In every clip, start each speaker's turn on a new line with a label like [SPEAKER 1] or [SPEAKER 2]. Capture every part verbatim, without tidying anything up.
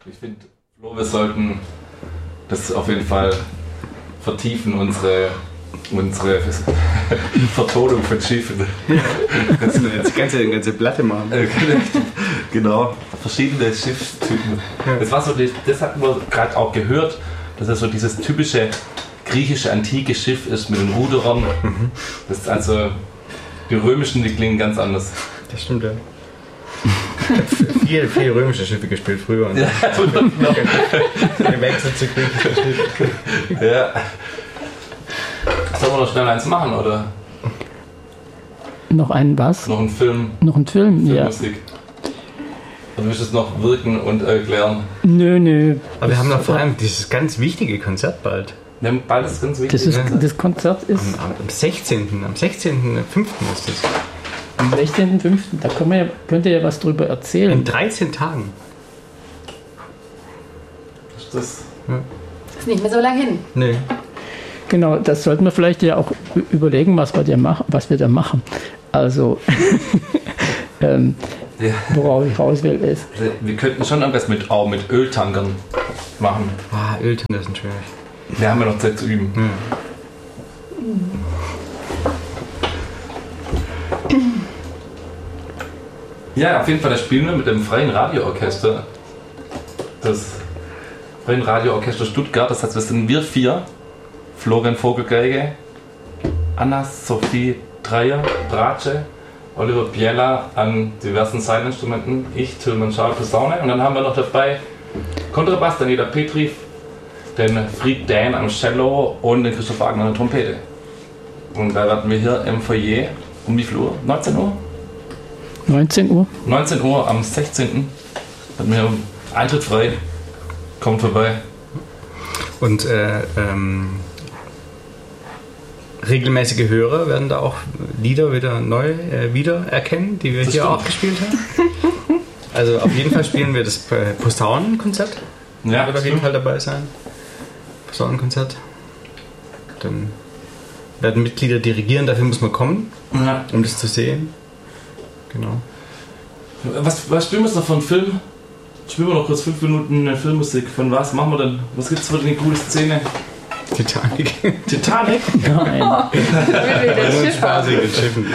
[SPEAKER 1] Ich finde, Flo, wir sollten das auf jeden Fall vertiefen, unsere, unsere Vertonung von Schiffen.
[SPEAKER 2] Kannst du jetzt ganze, eine ganze Platte machen?
[SPEAKER 1] Genau, verschiedene Schiffstypen. Das war so, das hatten wir gerade auch gehört, dass es so dieses typische griechische antike Schiff ist mit den Ruderern. Mhm. Das ist also, die römischen, die klingen ganz anders.
[SPEAKER 2] Das stimmt, ja. Ich habe viel, viel römische Schiffe gespielt früher. Und ja, genau. Gewechselt zu griechischen Schiffen.
[SPEAKER 1] Ja. Sollen wir noch schnell eins machen, oder?
[SPEAKER 3] Noch einen was?
[SPEAKER 1] Noch einen Film.
[SPEAKER 3] Noch einen Film, ja.
[SPEAKER 1] Filmmusik. Oder willst du es noch wirken und erklären?
[SPEAKER 3] Nö, nö.
[SPEAKER 2] Aber wir haben noch vor allem dieses ganz wichtige Konzert bald.
[SPEAKER 1] Wir haben bald das ganz wichtig.
[SPEAKER 3] Das, ist, das Konzert ist...
[SPEAKER 2] Am, am sechzehnten Am sechzehnten fünften ist das.
[SPEAKER 3] Am sechzehnten fünften Da können wir ja, könnt ihr ja was drüber erzählen.
[SPEAKER 2] In dreizehn Tagen.
[SPEAKER 1] Ist das?
[SPEAKER 4] Ja. Ist nicht mehr so lange hin.
[SPEAKER 2] Nee.
[SPEAKER 3] Genau, das sollten wir vielleicht ja auch überlegen, was wir da machen. Was wir da machen. Also, ähm, ja. Worauf ich raus will, ist...
[SPEAKER 1] Wir könnten schon irgendwas mit, auch mit Öltankern machen.
[SPEAKER 2] Ah, Öltanker sind schwierig.
[SPEAKER 1] Wir haben ja noch Zeit zu üben. Hm. Ja, auf jeden Fall, das spielen wir mit dem Freien Radioorchester. Das Freien Radioorchester Stuttgart. Das heißt, wir sind wir vier. Florian Vogelgeige, Anna Sophie Dreier, Bratsche, Oliver Biela an diversen Seilinstrumenten, ich, Tilman Schal, Posaune. Und dann haben wir noch dabei Kontrabass, Daniela Petri, den Fried Dähn am Cello und den Christoph Wagner an der Trompete. Und da werden wir hier im Foyer um wie viel Uhr? neunzehn Uhr?
[SPEAKER 3] neunzehn Uhr?
[SPEAKER 1] neunzehn Uhr am sechzehnten Hatten wir Eintritt frei. Kommt vorbei.
[SPEAKER 2] Und äh, ähm, regelmäßige Hörer werden da auch Lieder wieder neu äh, wiedererkennen, die wir das hier stimmt. auch gespielt haben. Also auf jeden Fall spielen wir das äh, Posaunenkonzert.
[SPEAKER 1] Ja,
[SPEAKER 2] wird auf jeden Fall dabei sein. Posaunenkonzert. Dann werden Mitglieder dirigieren, dafür muss man kommen, ja. um das zu sehen. Genau.
[SPEAKER 1] Was, was spielen wir jetzt noch für einen Film? Spielen wir noch kurz fünf Minuten eine Filmmusik. Von was machen wir denn? Was gibt es für eine coole Szene?
[SPEAKER 2] Titanic.
[SPEAKER 1] Titanic?
[SPEAKER 3] Nein.
[SPEAKER 2] Spaß mit Schiffen.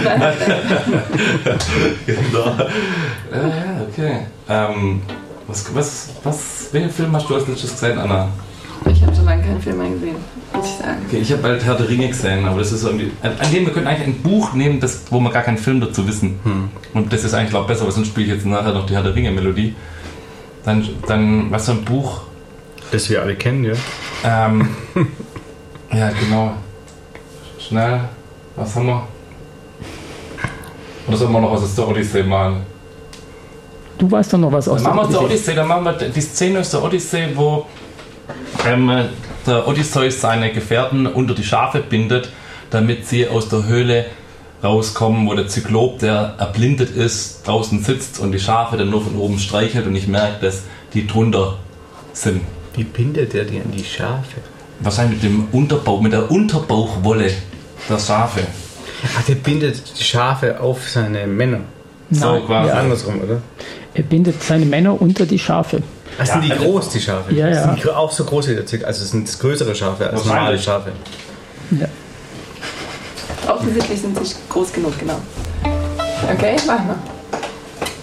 [SPEAKER 1] Genau. Ja, ja, okay. Ähm, was, was, was, welchen Film hast du als letztes gesehen, Anna?
[SPEAKER 4] Ich habe schon lange keinen Film mehr gesehen, muss ich sagen.
[SPEAKER 1] Okay, ich habe bald Herr der Ringe gesehen, aber das ist irgendwie... An, an dem wir können eigentlich ein Buch nehmen, das, wo wir gar keinen Film dazu wissen. Hm. Und das ist eigentlich, glaube ich, besser, weil sonst spiele ich jetzt nachher noch die Herr der Ringe-Melodie. Dann, dann, was für ein Buch...
[SPEAKER 2] Das wir alle kennen, ja.
[SPEAKER 1] Ähm, ja, genau. Schnell. Was haben wir? Oder sollen wir noch was aus der Odyssee malen?
[SPEAKER 3] Du weißt doch noch was aus
[SPEAKER 1] der Odyssee. Dann machen wir
[SPEAKER 3] Odyssee.
[SPEAKER 1] Dann machen wir die Szene aus der Odyssee, wo ähm, der Odysseus seine Gefährten unter die Schafe bindet, damit sie aus der Höhle rauskommen, wo der Zyklop, der erblindet ist, draußen sitzt und die Schafe dann nur von oben streichelt und ich merke, dass die drunter sind.
[SPEAKER 2] Wie bindet er die an die Schafe?
[SPEAKER 1] Wahrscheinlich mit dem Unterbauch, mit der Unterbauchwolle der Schafe.
[SPEAKER 2] Ach, der bindet die Schafe auf seine Männer.
[SPEAKER 1] So
[SPEAKER 3] Nein,
[SPEAKER 1] quasi.
[SPEAKER 2] Ja, andersrum, oder?
[SPEAKER 3] Er bindet seine Männer unter die Schafe.
[SPEAKER 2] Ach, sind die groß, die Schafe?
[SPEAKER 3] Ja, ja.
[SPEAKER 2] Sind die auch so groß wie der Zyklop? Also sind es größere Schafe als normale Schafe?
[SPEAKER 3] Ja.
[SPEAKER 4] Offensichtlich sind sie groß genug, genau. Okay, machen wir.